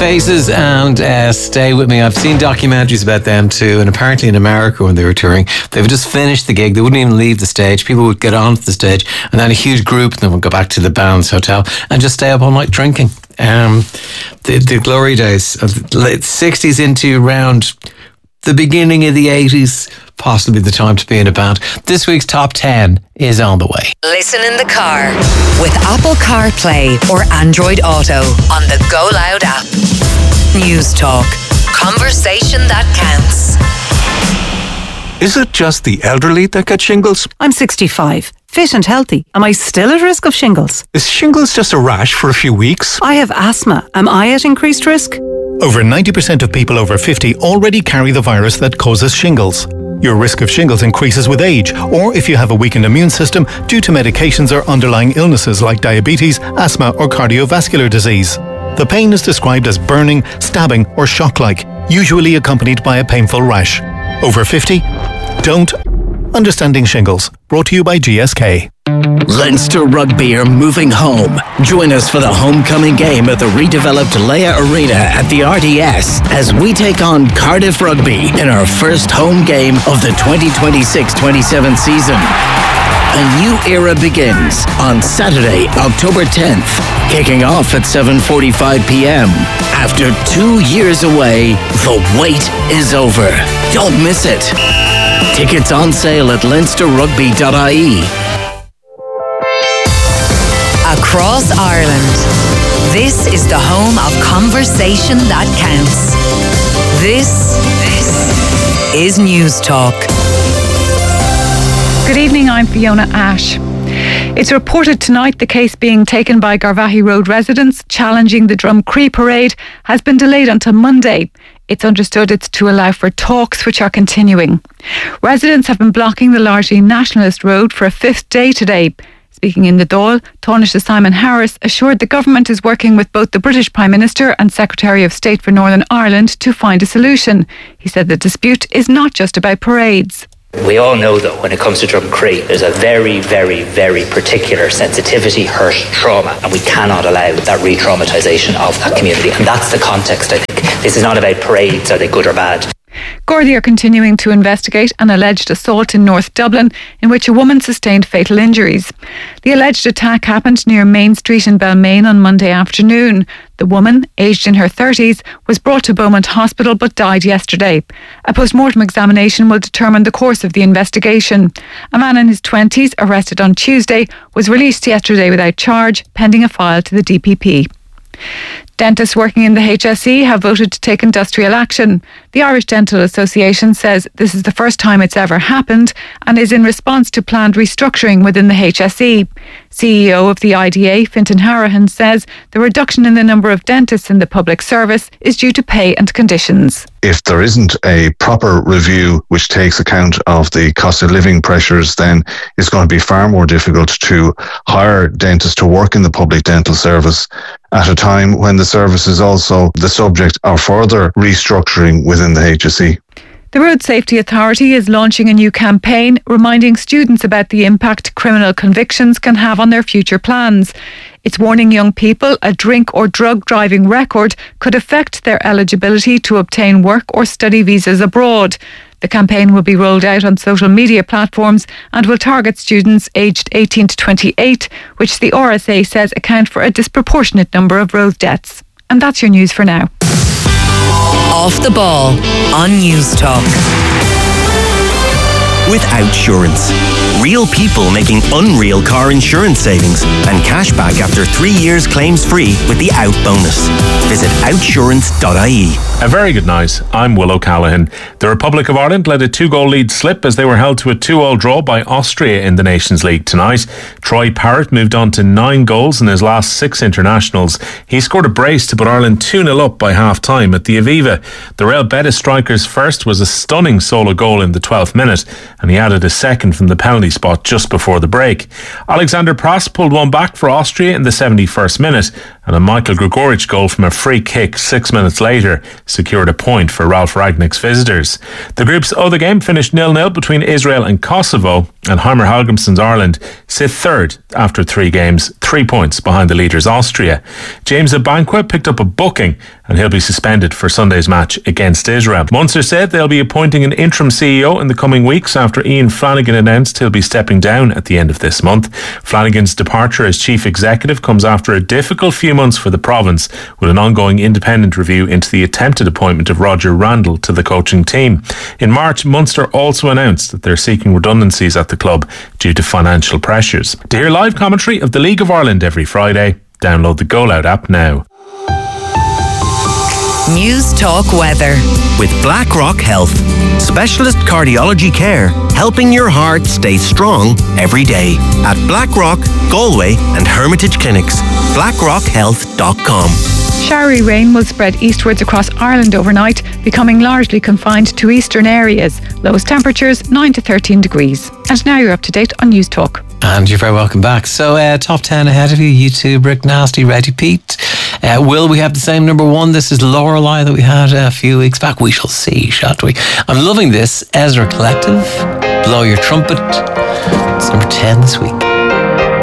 Faces and Stay With Me. I've seen documentaries about them too, and apparently in America when they were touring, they would just finish the gig. They wouldn't even leave the stage. People would get onto the stage, and then a huge group, and then would go back to the band's hotel and just stay up all night drinking. The glory days of the late 60s into around the beginning of the 80s, possibly the time to be in a band. This week's Top 10 is on the way. Listen in the car with Apple CarPlay or Android Auto on the Go Loud app. News Talk. Conversation that counts. Is it just the elderly that get shingles? I'm 65, fit and healthy. Am I still at risk of shingles? Is shingles just a rash for a few weeks? I have asthma. Am I at increased risk? Over 90% of people over 50 already carry the virus that causes shingles. Your risk of shingles increases with age, or if you have a weakened immune system due to medications or underlying illnesses like diabetes, asthma or cardiovascular disease. The pain is described as burning, stabbing or shock-like, usually accompanied by a painful rash. Over 50? Don't. Understanding Shingles. Brought to you by GSK. Leinster Rugby are moving home. Join us for the homecoming game at the redeveloped Leia Arena at the RDS as we take on Cardiff Rugby in our first home game of the 2026-27 season. A new era begins on Saturday, October 10th, kicking off at 7:45 p.m. After 2 years away, the wait is over. Don't miss it. Tickets on sale at leinsterrugby.ie. Across Ireland, this is the home of conversation that counts. This is News Talk. Good evening, I'm Fiona Ash. It's reported tonight the case being taken by Garvaghey Road residents challenging the Drumcree parade has been delayed until Monday. It's understood it's to allow for talks which are continuing. Residents have been blocking the largely nationalist road for a fifth day today. Speaking in the Dáil, Taoiseach Simon Harris assured the government is working with both the British Prime Minister and Secretary of State for Northern Ireland to find a solution. He said the dispute is not just about parades. We all know that when it comes to Drumcree, there's a very, very, very particular sensitivity, hurt, trauma, and we cannot allow that re-traumatisation of that community. And that's the context, I think. This is not about parades, are they good or bad? Gardaí are continuing to investigate an alleged assault in North Dublin in which a woman sustained fatal injuries. The alleged attack happened near Main Street in Balmain on Monday afternoon. The woman, aged in her 30s, was brought to Beaumont Hospital but died yesterday. A post-mortem examination will determine the course of the investigation. A man in his 20s, arrested on Tuesday, was released yesterday without charge, pending a file to the DPP. Dentists working in the HSE have voted to take industrial action. The Irish Dental Association says this is the first time it's ever happened and is in response to planned restructuring within the HSE. CEO of the IDA, Fintan Harahan, says the reduction in the number of dentists in the public service is due to pay and conditions. If there isn't a proper review which takes account of the cost of living pressures, then it's going to be far more difficult to hire dentists to work in the public dental service at a time when the service is also the subject of further restructuring within the HSE. The Road Safety Authority is launching a new campaign reminding students about the impact criminal convictions can have on their future plans. It's warning young people a drink or drug driving record could affect their eligibility to obtain work or study visas abroad. The campaign will be rolled out on social media platforms and will target students aged 18 to 28, which the RSA says account for a disproportionate number of road deaths. And that's your news for now. Off the ball on News Talk. With Outsurance. Real people making unreal car insurance savings and cash back after 3 years claims free with the Out bonus. Visit outsurance.ie. A very good night. I'm Will O'Callaghan. The Republic of Ireland let a 2-goal lead slip as they were held to a 2-2 draw by Austria in the Nations League tonight. Troy Parrott moved on to 9 goals in his last 6 internationals. He scored a brace to put Ireland 2-0 up by half-time at the Aviva. The Real Betis striker's first was a stunning solo goal in the 12th minute, and he added a second from the penalty spot just before the break. Alexander Prost pulled one back for Austria in the 71st minute, and a Michael Grigoric goal from a free kick 6 minutes later secured a point for Ralph Ragnick's visitors. The group's other game finished 0-0 between Israel and Kosovo, and Heimer Hallgrimsson's Ireland sit third after 3 games, 3 points behind the leaders Austria. James Abankwah picked up a booking and he'll be suspended for Sunday's match against Israel. Munster said they'll be appointing an interim CEO in the coming weeks after Ian Flanagan announced he'll be stepping down at the end of this month. Flanagan's departure as chief executive comes after a difficult few months for the province, with an ongoing independent review into the attempted appointment of Roger Randall to the coaching team. In March, Munster also announced that they're seeking redundancies at the club due to financial pressures. To hear live commentary of the League of Ireland every Friday, download the Go Loud app now. News Talk Weather. With BlackRock Health, specialist cardiology care, helping your heart stay strong every day. At BlackRock, Galway and Hermitage Clinics. BlackRockHealth.com. Showery rain will spread eastwards across Ireland overnight, becoming largely confined to eastern areas. Lowest temperatures 9 to 13 degrees. And now you're up to date on News Talk. And you're very welcome back. So, top 10 ahead of you. U2, Rick Nasty, Ready Pete. Will we have the same number 1? This is Lorelei that we had a few weeks back. We shall see, shan't we? I'm loving this. Ezra Collective, Blow Your Trumpet. It's number 10 this week.